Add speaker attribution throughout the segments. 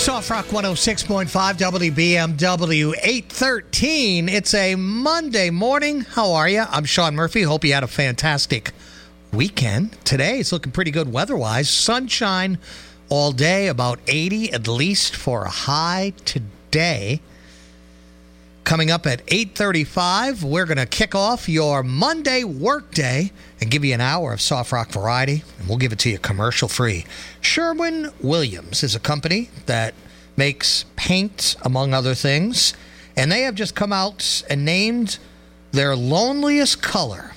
Speaker 1: Soft Rock 106.5 WBMW 813. It's a Monday morning. How are you? I'm Sean Murphy. Hope you had a fantastic weekend. Today it's looking pretty good weather-wise. Sunshine all day, about 80 at least for a high today. Coming up at 8:35, we're going to kick off your Monday workday and give you an hour of soft rock variety, and we'll give it to you commercial-free. Sherwin-Williams is a company that makes paint, among other things, and they have just come out and named their loneliest color.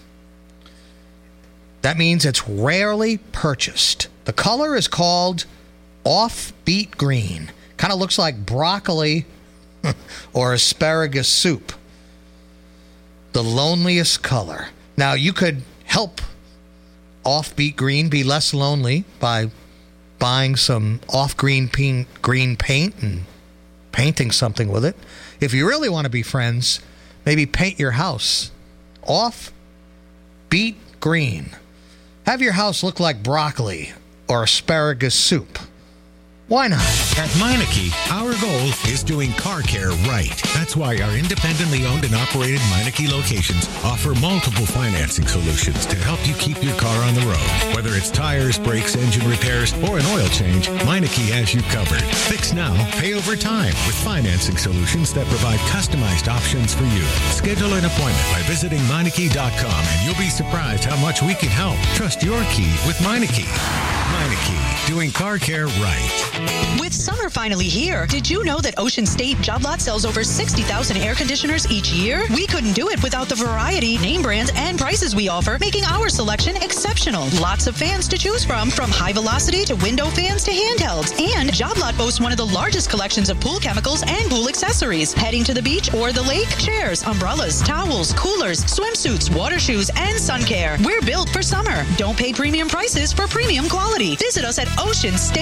Speaker 1: That means it's rarely purchased. The color is called Offbeat Green. Kind of looks like broccoli or asparagus soup. The loneliest color. Now, you could help Offbeat Green be less lonely by buying some green paint and painting something with it. If you really want to be friends, maybe paint your house Offbeat Green. Have your house look like broccoli or asparagus soup. Why not?
Speaker 2: At Meineke, our goal is doing car care right. That's why our independently owned and operated Meineke locations offer multiple financing solutions to help you keep your car on the road. Whether it's tires, brakes, engine repairs, or an oil change, Meineke has you covered. Fix now, pay over time with financing solutions that provide customized options for you. Schedule an appointment by visiting Meineke.com and you'll be surprised how much we can help. Trust your key with Meineke. Meineke, doing car care right.
Speaker 3: With summer finally here, did you know that Ocean State Job Lot sells over 60,000 air conditioners each year? We couldn't do it without the variety, name brands, and prices we offer, making our selection exceptional. Lots of fans to choose from high velocity to window fans to handhelds. And Job Lot boasts one of the largest collections of pool chemicals and pool accessories. Heading to the beach or the lake? Chairs, umbrellas, towels, coolers, swimsuits, water shoes, and sun care. We're built for summer. Don't pay premium prices for premium quality. Visit us at Ocean State